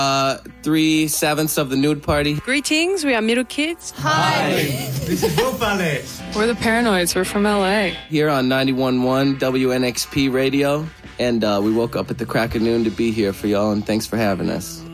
3/7 of the nude party. Greetings, we are Middle Kids. Hi, this is Wolf Alice. We're the Paranoids, we're from LA. Here on 91.1 WNXP Radio. And we woke up at the crack of noon to be here for y'all, and thanks for having us.